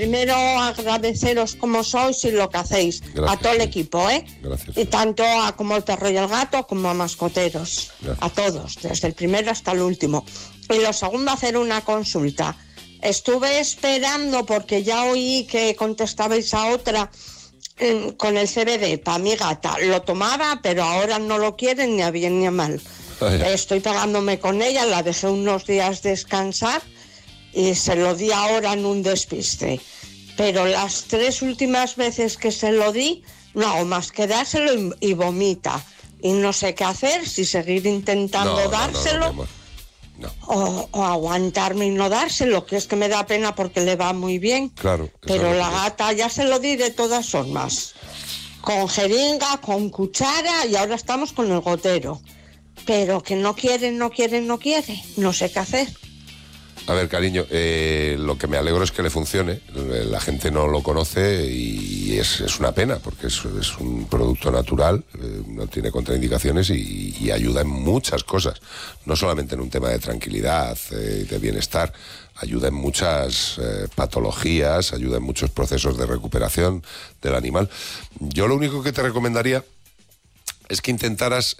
Primero agradeceros como sois y lo que hacéis. Gracias, a todo el sí. equipo, Gracias. Y tanto a como el perro y el gato como a mascoteros. Gracias. A todos, desde el primero hasta el último. Y lo segundo, hacer una consulta. Estuve esperando porque ya oí que contestabais a otra con el CBD para mi gata. Lo tomaba, pero ahora no lo quieren ni a bien ni a mal. Estoy pegándome con ella, la dejé unos días descansar y se lo di ahora en un despiste. Pero las 3 últimas veces que se lo di, no hago más que dárselo y vomita. Y no sé qué hacer, si seguir intentando dárselo o aguantarme y no dárselo, que es que me da pena porque le va muy bien. Claro. Pero la gata ya se lo di de todas formas. Con jeringa, con cuchara y ahora estamos con el gotero. Pero que no quiere. No sé qué hacer. A ver, cariño, lo que me alegro es que le funcione. La gente no lo conoce y es una pena, porque es un producto natural, no tiene contraindicaciones y ayuda en muchas cosas. No solamente en un tema de tranquilidad, de bienestar, ayuda en muchas patologías, ayuda en muchos procesos de recuperación del animal. Yo lo único que te recomendaría es que intentaras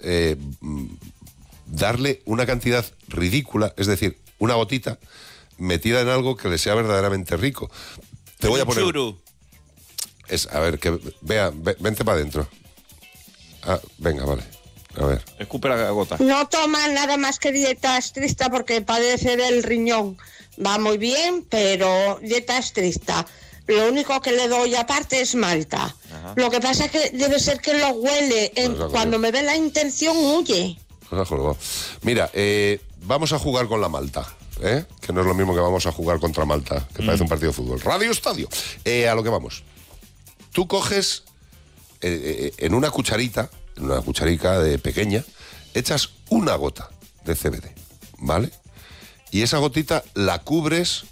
darle una cantidad ridícula, es decir, una gotita metida en algo que le sea verdaderamente rico. Te voy a poner... Churu. A ver, que vente para adentro. Venga, vale. A ver. Escupe la gota. No toma nada más que dieta estricta porque padece del riñón. Va muy bien, pero dieta estricta. Lo único que le doy aparte es malta. Ajá. Lo que pasa es que debe ser que lo huele. Cuando me ve la intención, huye. Mira, vamos a jugar con la Malta, que no es lo mismo que vamos a jugar contra Malta, que parece un partido de fútbol. Radio Estadio. A lo que vamos. Tú coges en una cucharica de pequeña, echas una gota de CBD, ¿vale? Y esa gotita la cubres